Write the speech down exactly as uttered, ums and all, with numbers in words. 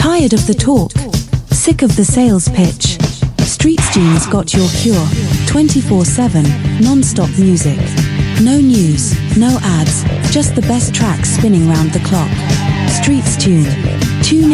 Tired of the talk? Sick of the sales pitch? StreetsTunes got your cure. twenty-four seven, non-stop music. No news, no ads, just the best tracks spinning round the clock. StreetsTune. Tune in.